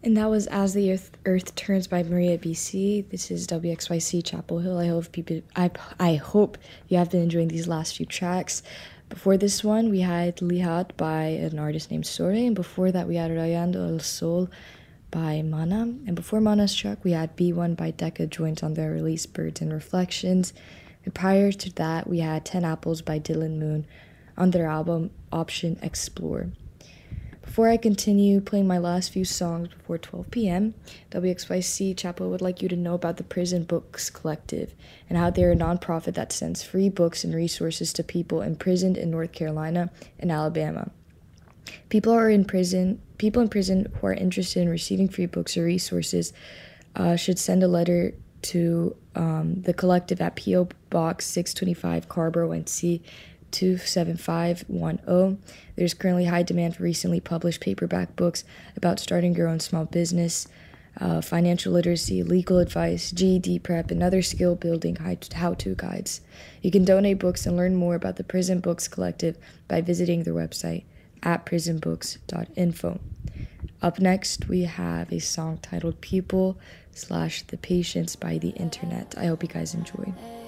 And that was As the Earth Turns by Maria BC. This is WXYC Chapel Hill. I hope you have been enjoying these last few tracks. Before this one, we had Lihat by an artist named Sore, and before that, we had Rayando El Sol by Mana. And before Mana's track, we had B1 by Decca joined on their release Birds and Reflections. And prior to that, we had 10 Apples by Dylan Moon on their album Option Explore. Before I continue playing my last few songs before 12 p.m., WXYC Chapel would like you to know about the Prison Books Collective and how they're a nonprofit that sends free books and resources to people imprisoned in North Carolina and Alabama. People in prison who are interested in receiving free books or resources should send a letter to the collective at P.O. Box 625 Carborough, NC 27510. There's currently high demand for recently published paperback books about starting your own small business, financial literacy, legal advice, GED prep, and other skill-building how-to guides. You can donate books and learn more about the Prison Books Collective by visiting their website at prisonbooks.info. Up next, we have a song titled People / The Patience by The Internet. I hope you guys enjoy.